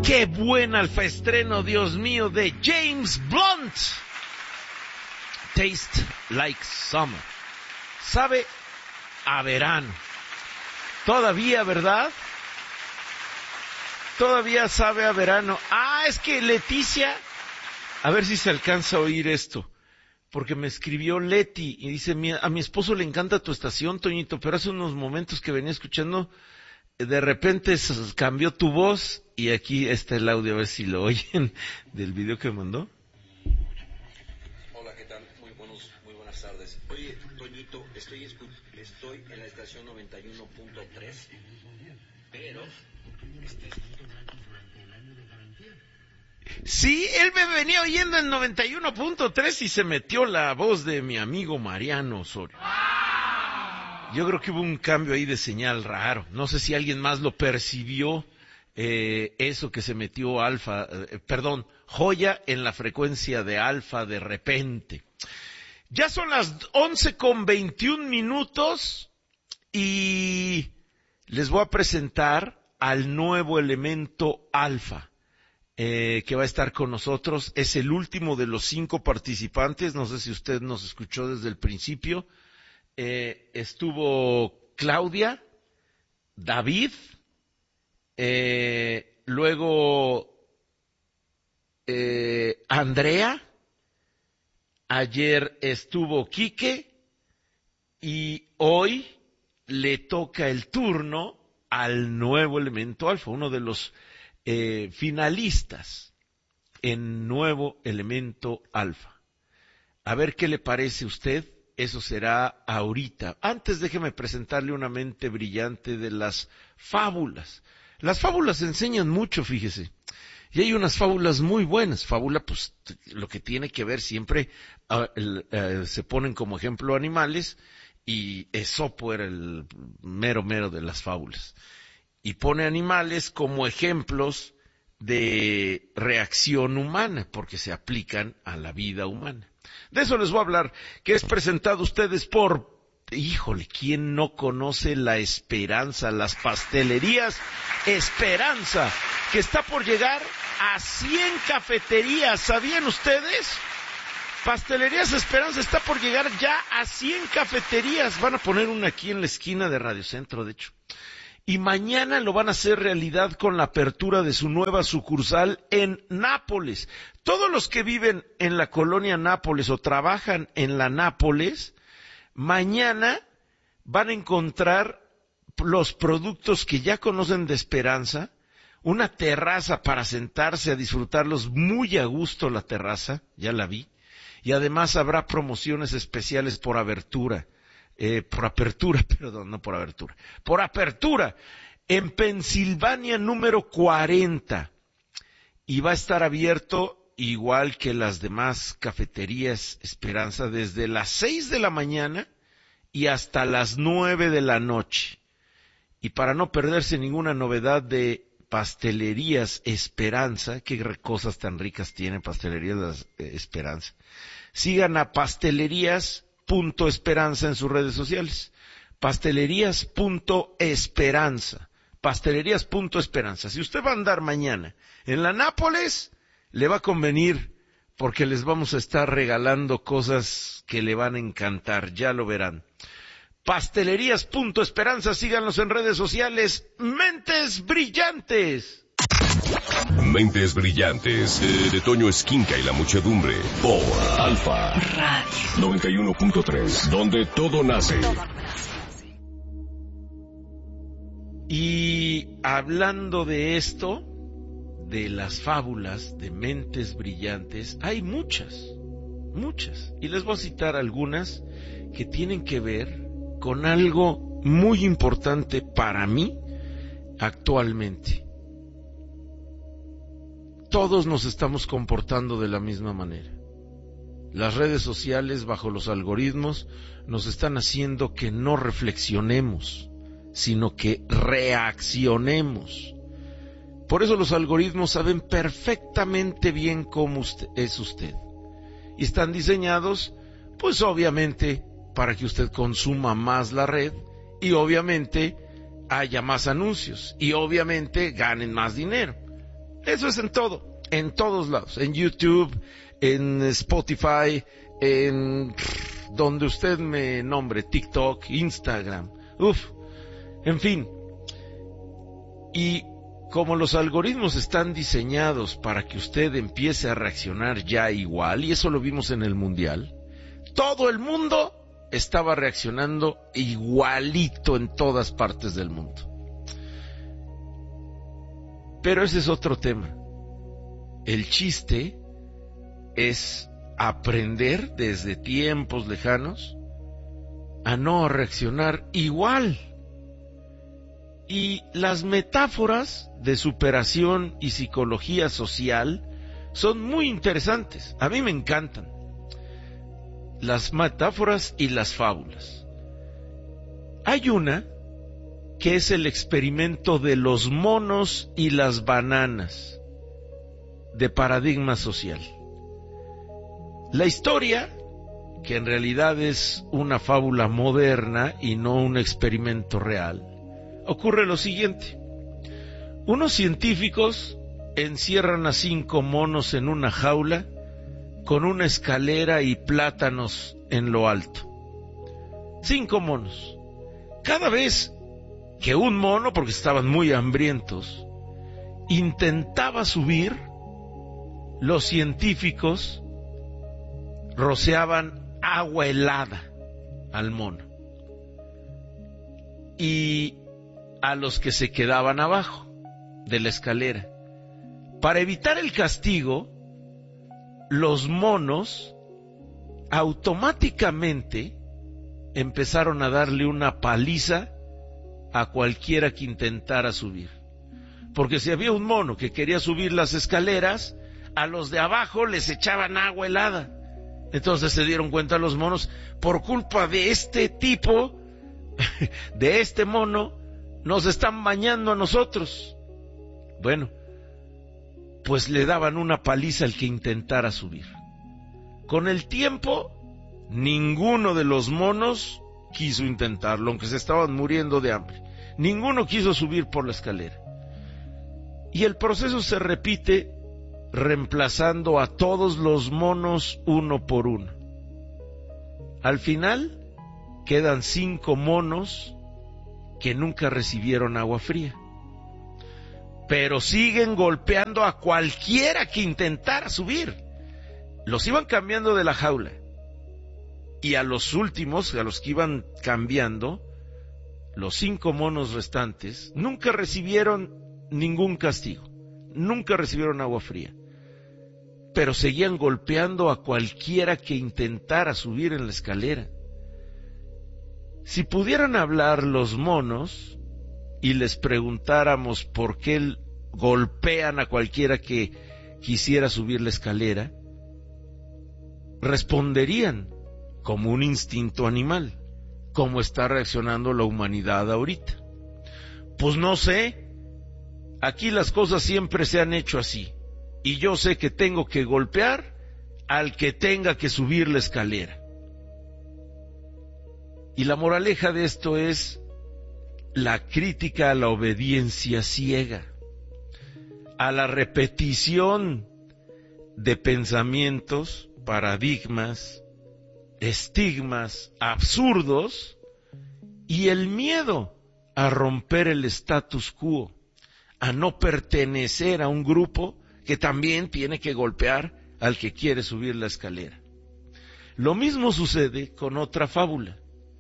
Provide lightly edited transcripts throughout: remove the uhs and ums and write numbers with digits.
Qué buen alfaestreno, Dios mío, de James Blunt. Taste like summer. Sabe a verano. Todavía, ¿verdad? Todavía sabe a verano. Ah, es que Leticia, a ver si se alcanza a oír esto, porque me escribió Leti y dice, a mi esposo le encanta tu estación, Toñito, pero hace unos momentos que venía escuchando, de repente cambió tu voz y aquí está el audio, a ver si lo oyen del video que me mandó. Hola, ¿qué tal? Muy buenas tardes. Oye, Toñito, estoy en la estación 91.3, pero... Sí, él me venía oyendo en 91.3 y se metió la voz de mi amigo Mariano Osorio. Yo creo que hubo un cambio ahí de señal raro. No sé si alguien más lo percibió, eso que se metió Joya en la frecuencia de Alfa de repente. Ya son las 11:21 y les voy a presentar al nuevo elemento Alfa. Que va a estar con nosotros, es el último de los 5 participantes, no sé si usted nos escuchó desde el principio, estuvo Claudia, David, luego Andrea, ayer estuvo Quique y hoy le toca el turno al nuevo elemento Alfa, uno de los finalistas en nuevo elemento Alfa. A ver qué le parece a usted, eso será ahorita. Antes déjeme presentarle una mente brillante de las fábulas. Las fábulas enseñan mucho, fíjese. Y hay unas fábulas muy buenas. Fábula, pues, lo que tiene que ver siempre, se ponen como ejemplo animales, y Esopo era el mero de las fábulas. Y pone animales como ejemplos de reacción humana, porque se aplican a la vida humana. De eso les voy a hablar, que es presentado a ustedes por, híjole, ¿quién no conoce La Esperanza? Las pastelerías Esperanza, que está por llegar a 100 cafeterías, ¿sabían ustedes? Pastelerías Esperanza está por llegar ya a 100 cafeterías, van a poner una aquí en la esquina de Radio Centro, de hecho. Y mañana lo van a hacer realidad con la apertura de su nueva sucursal en Nápoles. Todos los que viven en la colonia Nápoles o trabajan en la Nápoles, mañana van a encontrar los productos que ya conocen de Esperanza, una terraza para sentarse a disfrutarlos muy a gusto, la terraza, ya la vi, y además habrá promociones especiales por apertura, en Pensilvania número 40, y va a estar abierto igual que las demás cafeterías Esperanza desde las 6 de la mañana y hasta las 9 de la noche. Y para no perderse ninguna novedad de Pastelerías Esperanza, qué cosas tan ricas tienen Pastelerías Esperanza, sigan a pastelerías.esperanza en sus redes sociales. Pastelerías.esperanza. Pastelerías.esperanza. Si usted va a andar mañana en la Nápoles, le va a convenir porque les vamos a estar regalando cosas que le van a encantar, ya lo verán. Pastelerías.esperanza, síganlos en redes sociales. Mentes Brillantes. Mentes Brillantes, de Toño Esquinca y la muchedumbre, por Alfa Radio 91.3, donde todo nace. Y hablando de esto, de las fábulas de Mentes Brillantes, hay muchas, y les voy a citar algunas que tienen que ver con algo muy importante para mí actualmente. Todos nos estamos comportando de la misma manera. Las redes sociales, bajo los algoritmos, nos están haciendo que no reflexionemos, sino que reaccionemos. Por eso los algoritmos saben perfectamente bien cómo es usted. Y están diseñados, pues obviamente, para que usted consuma más la red y obviamente haya más anuncios y obviamente ganen más dinero. Eso es en todo, en todos lados, en YouTube, en Spotify, en donde usted me nombre, TikTok, Instagram, en fin. Y como los algoritmos están diseñados para que usted empiece a reaccionar ya igual, y eso lo vimos en el Mundial, todo el mundo estaba reaccionando igualito en todas partes del mundo. Pero ese es otro tema. El chiste es aprender desde tiempos lejanos a no reaccionar igual. Y las metáforas de superación y psicología social son muy interesantes. A mí me encantan las metáforas y las fábulas. Hay una que es el experimento de los monos y las bananas de paradigma social. La historia, que en realidad es una fábula moderna y no un experimento real, ocurre lo siguiente. Unos científicos encierran a 5 monos en una jaula con una escalera y plátanos en lo alto. 5 monos. Cada vez que un mono, porque estaban muy hambrientos, intentaba subir, los científicos rociaban agua helada al mono. Y a los que se quedaban abajo de la escalera. Para evitar el castigo, los monos automáticamente empezaron a darle una paliza a cualquiera que intentara subir. Porque si había un mono que quería subir las escaleras, a los de abajo les echaban agua helada. Entonces se dieron cuenta los monos, por culpa de este tipo, de este mono, nos están bañando a nosotros. Bueno, pues le daban una paliza al que intentara subir. Con el tiempo, ninguno de los monos quiso intentarlo, aunque se estaban muriendo de hambre. Ninguno quiso subir por la escalera. Y el proceso se repite reemplazando a todos los monos uno por uno. Al final, quedan 5 monos que nunca recibieron agua fría, pero siguen golpeando a cualquiera que intentara subir. Los iban cambiando de la jaula, y a los últimos, a los que iban cambiando, los 5 monos restantes, nunca recibieron ningún castigo, nunca recibieron agua fría, pero seguían golpeando a cualquiera que intentara subir en la escalera. Si pudieran hablar los monos y les preguntáramos por qué golpean a cualquiera que quisiera subir la escalera, responderían como un instinto animal, como está reaccionando la humanidad ahorita. Pues no sé, aquí las cosas siempre se han hecho así, y yo sé que tengo que golpear al que tenga que subir la escalera. Y la moraleja de esto es la crítica a la obediencia ciega, a la repetición de pensamientos, paradigmas, estigmas absurdos y el miedo a romper el status quo, a no pertenecer a un grupo que también tiene que golpear al que quiere subir la escalera. Lo mismo sucede con otra fábula.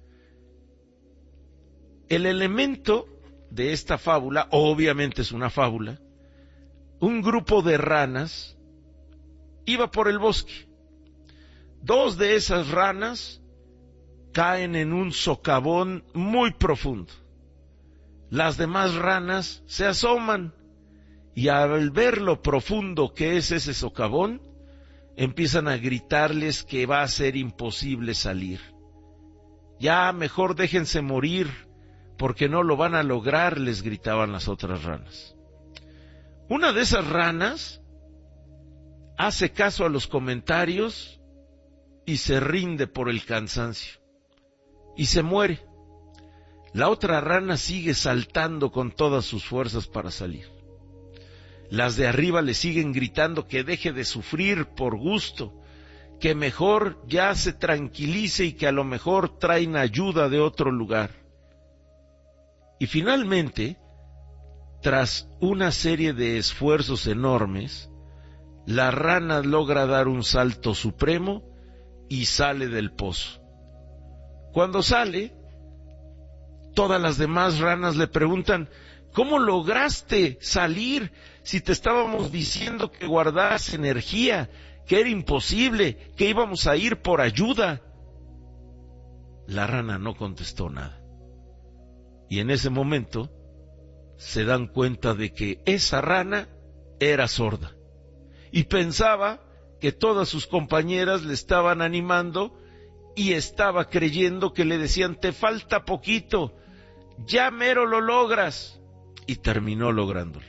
El elemento de esta fábula, obviamente es una fábula, un grupo de ranas iba por el bosque. 2 de esas ranas caen en un socavón muy profundo. Las demás ranas se asoman y al ver lo profundo que es ese socavón, empiezan a gritarles que va a ser imposible salir. Ya mejor déjense morir, porque no lo van a lograr, les gritaban las otras ranas. Una de esas ranas hace caso a los comentarios y se rinde por el cansancio y se muere. La otra rana sigue saltando con todas sus fuerzas para salir. Las de arriba le siguen gritando que deje de sufrir por gusto, que mejor ya se tranquilice y que a lo mejor traen ayuda de otro lugar. Y finalmente, tras una serie de esfuerzos enormes, la rana logra dar un salto supremo y sale del pozo. Cuando sale, todas las demás ranas le preguntan: ¿cómo lograste salir si te estábamos diciendo que guardaras energía, que era imposible, que íbamos a ir por ayuda? La rana no contestó nada. Y en ese momento se dan cuenta de que esa rana era sorda y pensaba que todas sus compañeras le estaban animando y estaba creyendo que le decían: te falta poquito, ya mero lo logras, y terminó lográndolo.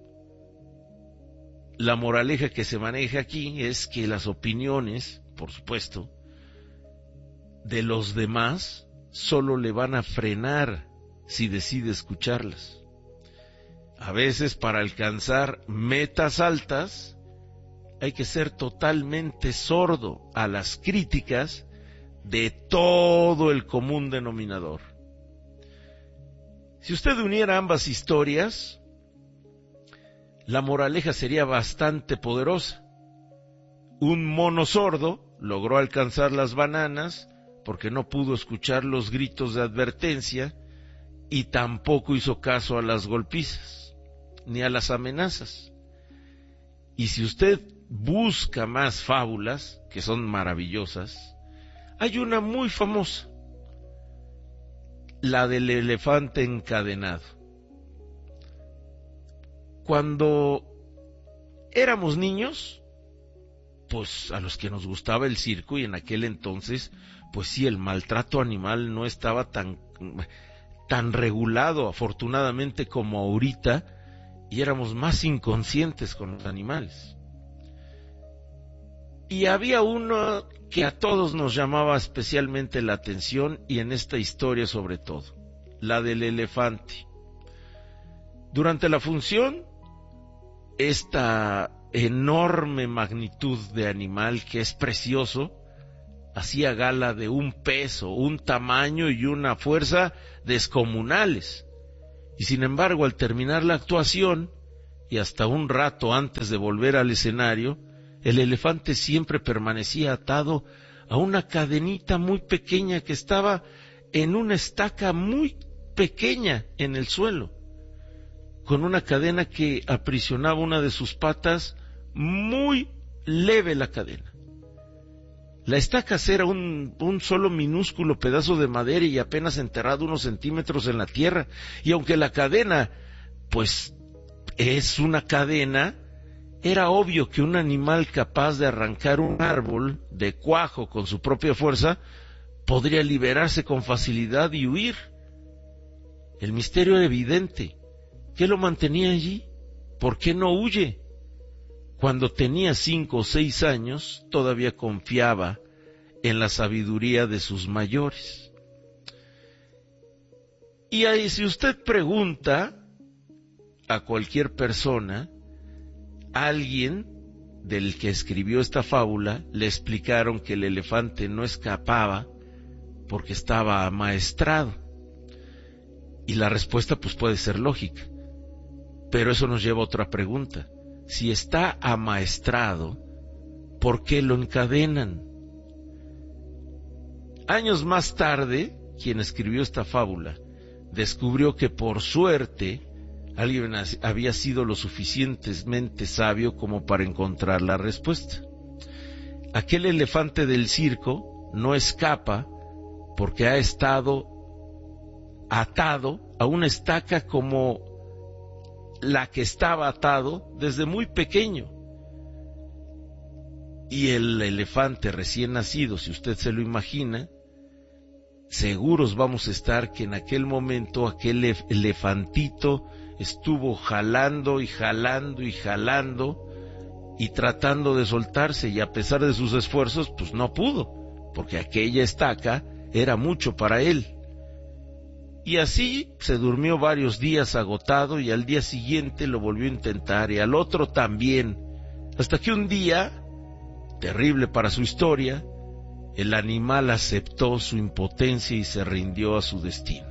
La moraleja que se maneja aquí es que las opiniones, por supuesto, de los demás solo le van a frenar si decide escucharlas. A veces, para alcanzar metas altas, hay que ser totalmente sordo a las críticas de todo el común denominador. Si usted uniera ambas historias, la moraleja sería bastante poderosa. Un mono sordo logró alcanzar las bananas porque no pudo escuchar los gritos de advertencia y tampoco hizo caso a las golpizas ni a las amenazas. Y si usted busca más fábulas, que son maravillosas, hay una muy famosa, la del elefante encadenado. Cuando éramos niños, pues a los que nos gustaba el circo, y en aquel entonces, pues sí, el maltrato animal no estaba tan regulado, afortunadamente, como ahorita, y éramos más inconscientes con los animales. Y había uno que a todos nos llamaba especialmente la atención, y en esta historia sobre todo, la del elefante. Durante la función, esta enorme magnitud de animal, que es precioso, hacía gala de un peso, un tamaño y una fuerza descomunales. Y sin embargo, al terminar la actuación, y hasta un rato antes de volver al escenario, el elefante siempre permanecía atado a una cadenita muy pequeña que estaba en una estaca muy pequeña en el suelo, con una cadena que aprisionaba una de sus patas, muy leve la cadena. La estaca era un solo minúsculo pedazo de madera y apenas enterrado unos centímetros en la tierra, y aunque la cadena, pues, es una cadena, era obvio que un animal capaz de arrancar un árbol de cuajo con su propia fuerza podría liberarse con facilidad y huir. El misterio era evidente. ¿Qué lo mantenía allí? ¿Por qué no huye? Cuando tenía 5 o 6 años, todavía confiaba en la sabiduría de sus mayores. Y ahí, si usted pregunta a cualquier persona, alguien del que escribió esta fábula le explicaron que el elefante no escapaba porque estaba amaestrado. Y la respuesta pues puede ser lógica. Pero eso nos lleva a otra pregunta. Si está amaestrado, ¿por qué lo encadenan? Años más tarde, quien escribió esta fábula descubrió que por suerte alguien había sido lo suficientemente sabio como para encontrar la respuesta. Aquel elefante del circo no escapa porque ha estado atado a una estaca como la que estaba atado desde muy pequeño. Y el elefante recién nacido, si usted se lo imagina, seguros vamos a estar que en aquel momento aquel elefantito estuvo jalando y jalando y jalando y tratando de soltarse, y a pesar de sus esfuerzos, pues no pudo, porque aquella estaca era mucho para él. Y así se durmió varios días agotado y al día siguiente lo volvió a intentar y al otro también. Hasta que un día, terrible para su historia, el animal aceptó su impotencia y se rindió a su destino.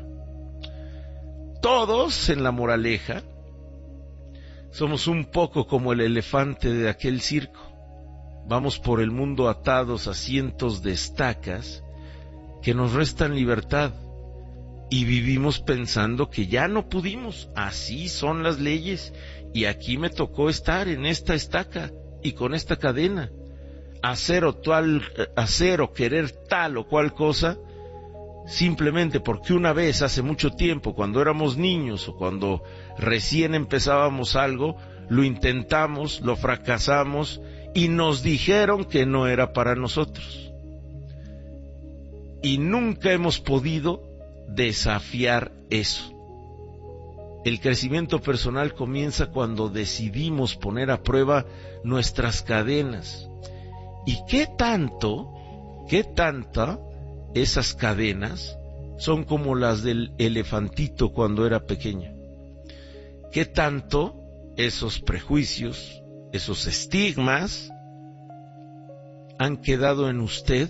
Todos, en la moraleja, somos un poco como el elefante de aquel circo. Vamos por el mundo atados a cientos de estacas que nos restan libertad y vivimos pensando que ya no pudimos. Así son las leyes y aquí me tocó estar en esta estaca y con esta cadena. Hacer o querer tal o cual cosa, simplemente porque una vez hace mucho tiempo, cuando éramos niños o cuando recién empezábamos algo, lo intentamos, lo fracasamos y nos dijeron que no era para nosotros. Y nunca hemos podido desafiar eso. El crecimiento personal comienza cuando decidimos poner a prueba nuestras cadenas. ¿Y qué tanta esas cadenas son como las del elefantito cuando era pequeño? ¿Qué tanto esos prejuicios, esos estigmas han quedado en usted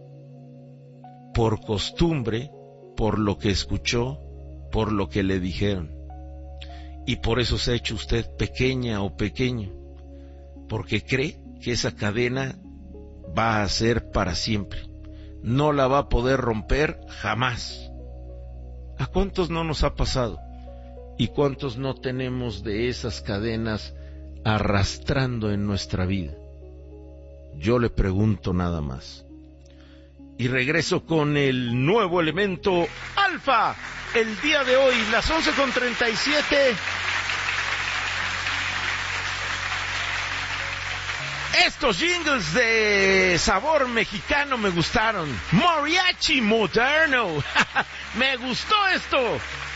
por costumbre, por lo que escuchó, por lo que le dijeron? Y por eso se ha hecho usted pequeña o pequeño, porque cree que esa cadena va a ser para siempre. No la va a poder romper jamás. ¿A cuántos no nos ha pasado? ¿Y cuántos no tenemos de esas cadenas arrastrando en nuestra vida? Yo le pregunto nada más. Y regreso con el nuevo elemento Alfa. El día de hoy, las 11:37. Estos jingles de sabor mexicano me gustaron. Mariachi moderno. Me gustó esto.